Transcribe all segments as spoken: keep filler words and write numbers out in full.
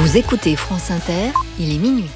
Vous écoutez France Inter, il est minuit.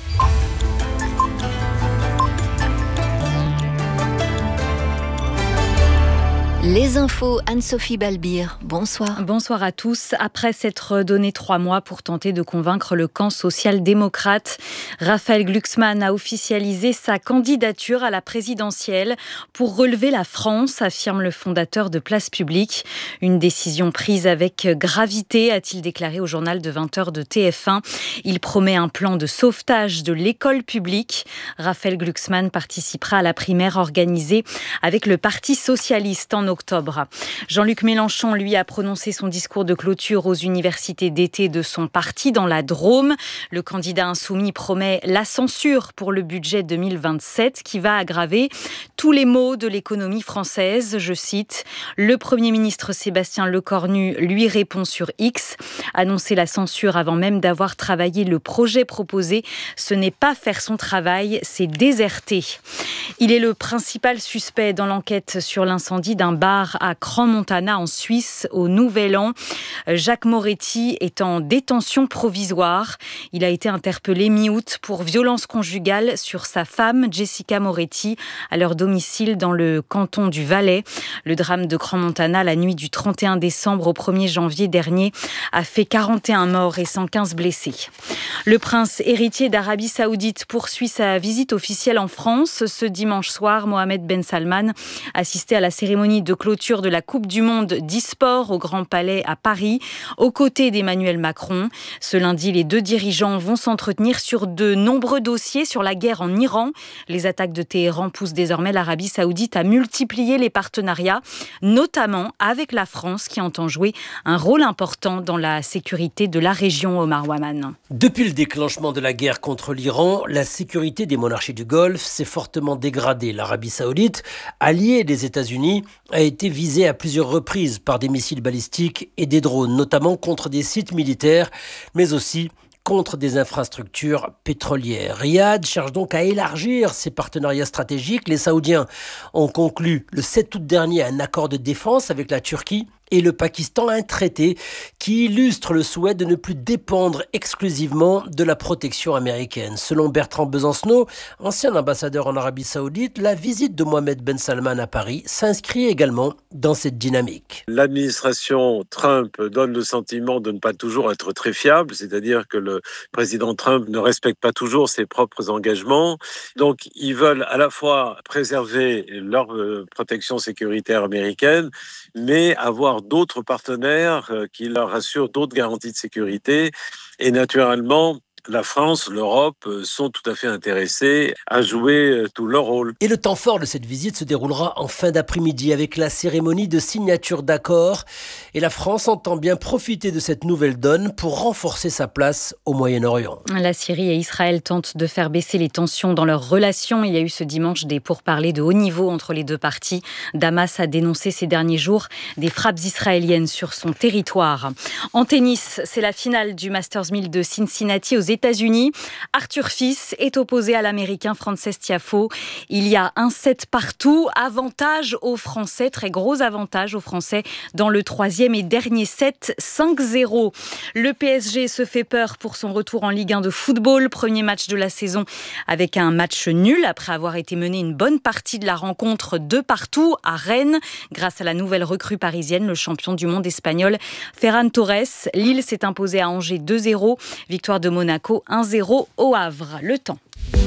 Les infos, Anne-Sophie Balbir, bonsoir. Bonsoir à tous. Après s'être donné trois mois pour tenter de convaincre le camp social-démocrate, Raphaël Glucksmann a officialisé sa candidature à la présidentielle pour relever la France, affirme le fondateur de Place Publique. Une décision prise avec gravité, a-t-il déclaré au journal de vingt heures de T F un. Il promet un plan de sauvetage de l'école publique. Raphaël Glucksmann participera à la primaire organisée avec le Parti socialiste en octobre. Jean-Luc Mélenchon, lui, a prononcé son discours de clôture aux universités d'été de son parti dans la Drôme. Le candidat insoumis promet la censure pour le budget deux mille vingt-sept qui va aggraver tous les maux de l'économie française. Je cite, le Premier ministre Sébastien Lecornu lui répond sur X. Annoncer la censure avant même d'avoir travaillé le projet proposé, ce n'est pas faire son travail, c'est déserter. Il est le principal suspect dans l'enquête sur l'incendie d'un bar à Crans-Montana en Suisse au Nouvel An. Jacques Moretti est en détention provisoire. Il a été interpellé mi-août pour violence conjugale sur sa femme Jessica Moretti à leur domicile dans le canton du Valais. Le drame de Crans-Montana la nuit du trente et un décembre au premier janvier dernier a fait quarante et un morts et cent quinze blessés. Le prince héritier d'Arabie Saoudite poursuit sa visite officielle en France. Ce dimanche soir, Mohamed Ben Salman assistait à la cérémonie de clôture de la Coupe du Monde d'e-sport au Grand Palais à Paris, aux côtés d'Emmanuel Macron. Ce lundi, les deux dirigeants vont s'entretenir sur de nombreux dossiers sur la guerre en Iran. Les attaques de Téhéran poussent désormais l'Arabie Saoudite à multiplier les partenariats, notamment avec la France qui entend jouer un rôle important dans la sécurité de la région, Omar Waman. Depuis le déclenchement de la guerre contre l'Iran, la sécurité des monarchies du Golfe s'est fortement dégradée. L'Arabie Saoudite, alliée des États-Unis, a été visée à plusieurs reprises par des missiles balistiques et des drones, notamment contre des sites militaires, mais aussi contre des infrastructures pétrolières. Riyad cherche donc à élargir ses partenariats stratégiques. Les Saoudiens ont conclu le sept août dernier un accord de défense avec la Turquie et le Pakistan, un traité qui illustre le souhait de ne plus dépendre exclusivement de la protection américaine. Selon Bertrand Besancenot, ancien ambassadeur en Arabie Saoudite, la visite de Mohamed Ben Salman à Paris s'inscrit également dans cette dynamique. L'administration Trump donne le sentiment de ne pas toujours être très fiable, c'est-à-dire que le président Trump ne respecte pas toujours ses propres engagements. Donc, ils veulent à la fois préserver leur protection sécuritaire américaine, mais avoir d'autres partenaires qui leur assurent d'autres garanties de sécurité. Et naturellement, la France, l'Europe sont tout à fait intéressés à jouer tout leur rôle. Et le temps fort de cette visite se déroulera en fin d'après-midi avec la cérémonie de signature d'accords. Et la France entend bien profiter de cette nouvelle donne pour renforcer sa place au Moyen-Orient. La Syrie et Israël tentent de faire baisser les tensions dans leurs relations. Il y a eu ce dimanche des pourparlers de haut niveau entre les deux parties. Damas a dénoncé ces derniers jours des frappes israéliennes sur son territoire. En tennis, c'est la finale du Masters mille de Cincinnati aux États-Unis. Arthur Fils est opposé à l'Américain Frances Tiafoe. Il y a un set partout. Avantage aux Français, très gros avantage aux Français dans le troisième et dernier set, cinq zéro. Le P S G se fait peur pour son retour en Ligue un de football. Premier match de la saison avec un match nul après avoir été mené une bonne partie de la rencontre de partout à Rennes. Grâce à la nouvelle recrue parisienne, le champion du monde espagnol Ferran Torres. Lille s'est imposé à Angers deux zéro. Victoire de Monaco un zéro au Havre. Le temps.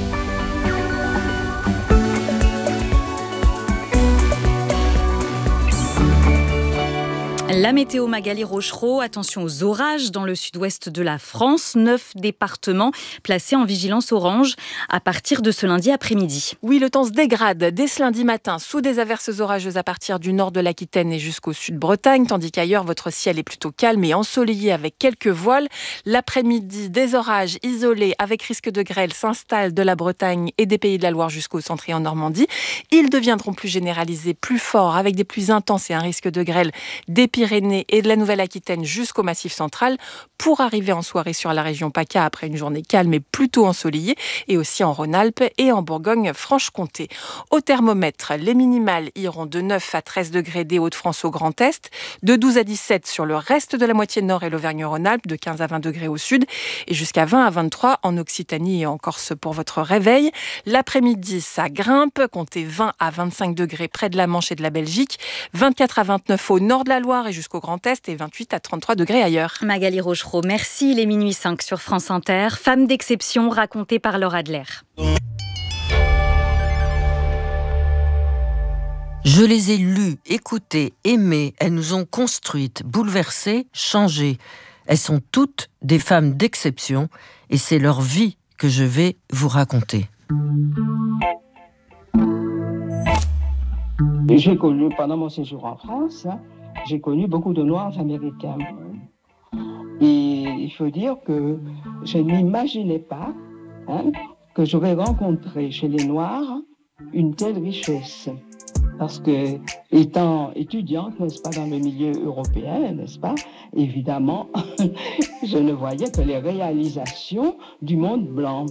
La météo Magali Rochereau, attention aux orages dans le sud-ouest de la France. Neuf départements placés en vigilance orange à partir de ce lundi après-midi. Oui, le temps se dégrade dès ce lundi matin sous des averses orageuses à partir du nord de l'Aquitaine et jusqu'au sud-Bretagne, tandis qu'ailleurs, votre ciel est plutôt calme et ensoleillé avec quelques voiles. L'après-midi, des orages isolés avec risque de grêle s'installent de la Bretagne et des Pays de la Loire jusqu'au centre et en Normandie. Ils deviendront plus généralisés, plus forts, avec des pluies intenses et un risque de grêle des Pyrénées Pyrénées et de la Nouvelle-Aquitaine jusqu'au Massif central, pour arriver en soirée sur la région PACA après une journée calme et plutôt ensoleillée, et aussi en Rhône-Alpes et en Bourgogne-Franche-Comté. Au thermomètre, les minimales iront de neuf à treize degrés des Hauts-de-France au Grand Est, de douze à dix-sept sur le reste de la moitié nord et l'Auvergne-Rhône-Alpes, de quinze à vingt degrés au sud, et jusqu'à vingt à vingt-trois en Occitanie et en Corse pour votre réveil. L'après-midi, ça grimpe, comptez vingt à vingt-cinq degrés près de la Manche et de la Belgique, vingt-quatre à vingt-neuf au nord de la Loire et jusqu'au Grand Est, et vingt-huit à trente-trois degrés ailleurs. Magali Rochereau, merci. Il est minuit cinq sur France Inter. Femme d'exception racontée par Laura Adler. Je les ai lues, écoutées, aimées. Elles nous ont construites, bouleversées, changées. Elles sont toutes des femmes d'exception et c'est leur vie que je vais vous raconter. J'ai connu, pendant mon séjour en France, j'ai connu beaucoup de Noirs américains. Et il faut dire que je n'imaginais pas hein, que j'aurais rencontré chez les Noirs une telle richesse. Parce que, étant étudiante, n'est-ce pas, dans le milieu européen, n'est-ce pas, évidemment, je ne voyais que les réalisations du monde blanc.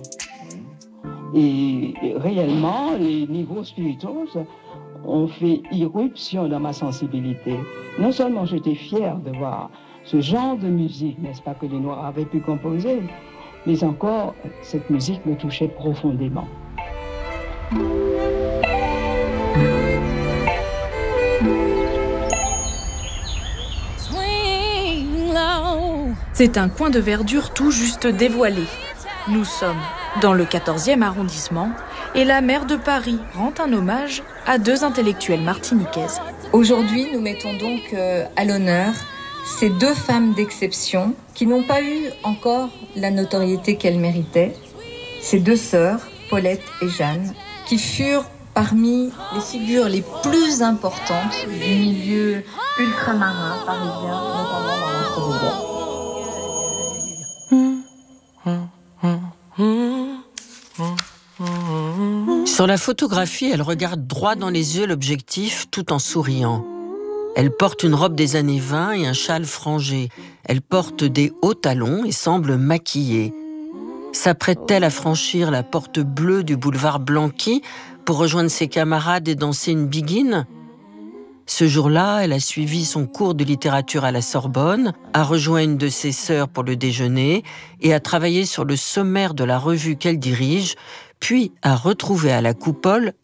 Et réellement, les niveaux spirituels ont fait irruption dans ma sensibilité. Non seulement j'étais fière de voir ce genre de musique, n'est-ce pas, que les Noirs avaient pu composer, mais encore, cette musique me touchait profondément. C'est un coin de verdure tout juste dévoilé. Nous sommes dans le quatorzième arrondissement et la maire de Paris rend un hommage à deux intellectuelles martiniquaises. Aujourd'hui, nous mettons donc euh, à l'honneur ces deux femmes d'exception qui n'ont pas eu encore la notoriété qu'elles méritaient. Ces deux sœurs, Paulette et Jeanne, qui furent parmi les figures les plus importantes du milieu ultramarin parisien, notamment dans l'entre-deux-guerres. Sur la photographie, elle regarde droit dans les yeux l'objectif tout en souriant. Elle porte une robe des années vingt et un châle frangé. Elle porte des hauts talons et semble maquillée. S'apprête-t-elle à franchir la porte bleue du boulevard Blanqui pour rejoindre ses camarades et danser une biguine ? Ce jour-là, elle a suivi son cours de littérature à la Sorbonne, a rejoint une de ses sœurs pour le déjeuner et a travaillé sur le sommaire de la revue qu'elle dirige, puis a retrouvé à la Coupole